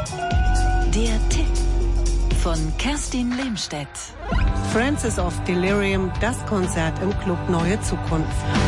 Der Tipp von Kerstin Lehmstedt. Francis of Delirium, das Konzert im Club Neue Zukunft.